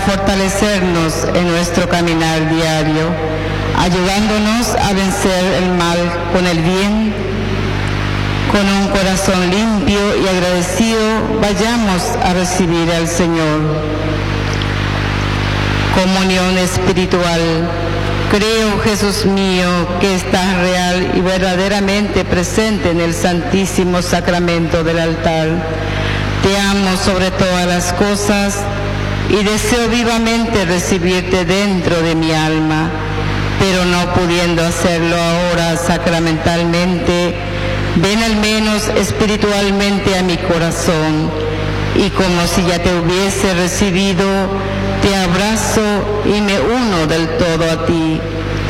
fortalecernos en nuestro caminar diario, ayudándonos a vencer el mal con el bien. Con un corazón limpio y agradecido, vayamos a recibir al Señor. Comunión espiritual. Creo, Jesús mío, que estás real y verdaderamente presente en el Santísimo Sacramento del altar. Te amo sobre todas las cosas y deseo vivamente recibirte dentro de mi alma, pero no pudiendo hacerlo ahora sacramentalmente, ven al menos espiritualmente a mi corazón, y como si ya te hubiese recibido, te abrazo y me uno del todo a ti.